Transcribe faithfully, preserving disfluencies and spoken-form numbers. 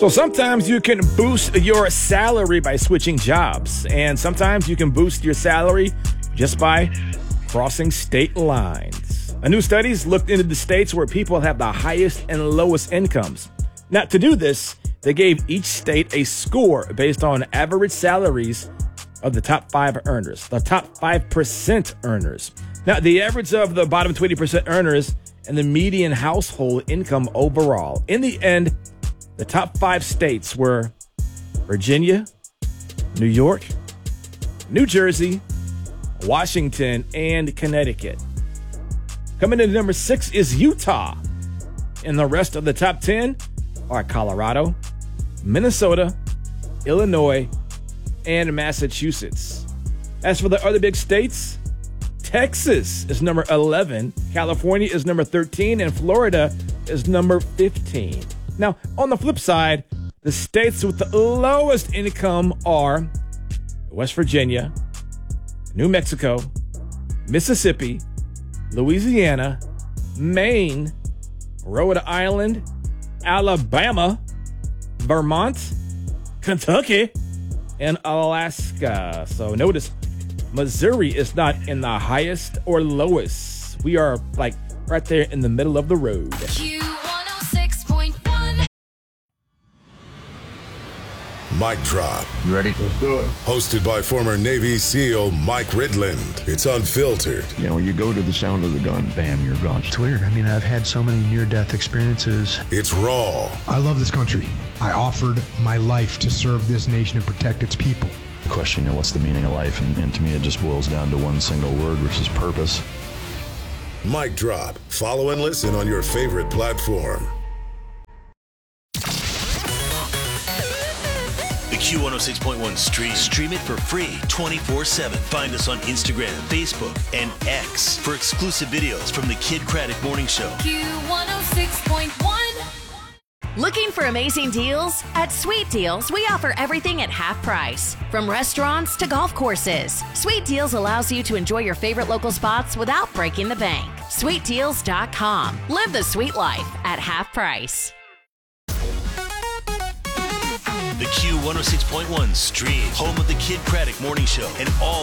So sometimes you can boost your salary by switching jobs, and sometimes you can boost your salary just by crossing state lines. A new study's looked into the states where people have the highest and lowest incomes. Now, to do this, they gave each state a score based on average salaries of the top five earners, the top five percent earners. Now, the average of the bottom twenty percent earners and the median household income overall. In the end, the top five states were Virginia, New York, New Jersey, Washington, and Connecticut. Coming in at number six is Utah. And the rest of the top ten are Colorado, Minnesota, Illinois, and Massachusetts. As for the other big states, Texas is number eleven, California is number thirteen, and Florida is number fifteen. Now, on the flip side, the states with the lowest income are West Virginia, New Mexico, Mississippi, Louisiana, Maine, Rhode Island, Alabama, Vermont, Kentucky, and Alaska. So notice, Missouri is not in the highest or lowest. We are like right there in the middle of the road. Q one oh six point one. Mic Drop. You ready? Let's do it. Hosted by former Navy SEAL Mike Ridland. It's unfiltered. You know, you go to the sound of the gun, bam, you're gone. It's weird. I mean, I've had so many near-death experiences. It's raw. I love this country. I offered my life to serve this nation and protect its people. Question, you know, what's the meaning of life? And, and to me, it just boils down to one single word, which is purpose. Mic Drop. Follow and listen on your favorite platform. The Q one oh six point one stream. Stream it for free twenty-four seven. Find us on Instagram, Facebook, and X for exclusive videos from the Kid Craddock Morning Show. Q one oh six point one. Looking for amazing deals? At Sweet Deals, we offer everything at half price. From restaurants to golf courses, Sweet Deals allows you to enjoy your favorite local spots without breaking the bank. sweet deals dot com. Live the sweet life at half price. The Q one oh six point one stream, home of the Kid Craddock Morning Show and all